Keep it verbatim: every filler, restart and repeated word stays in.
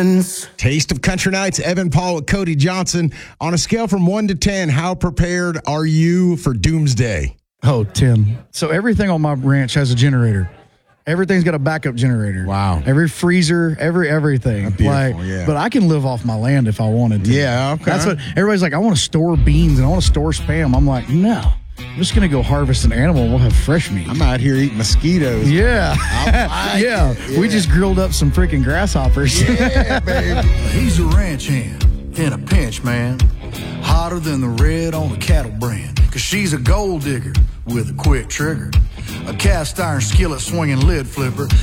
friends. Taste of Country Nights, Evan Paul with Cody Johnson. On a scale from one to ten, how prepared are you for doomsday? Oh, ten. So everything on my ranch has a generator. Everything's got a backup generator. Wow. Every freezer, every everything. Beautiful, like, yeah. But I can live off my land if I wanted to. Yeah, okay. That's what everybody's like, I want to store beans and I want to store Spam. I'm like, no. I'm just going to go harvest an animal and we'll have fresh meat. I'm out here eating mosquitoes. Yeah. like yeah. it, yeah. We just grilled up some freaking grasshoppers. Yeah, baby. He's a ranch hand in a pinch, man. Hotter than the red on the cattle brand. Cause she's a gold digger with a quick trigger. A cast iron skillet swinging lid flipper.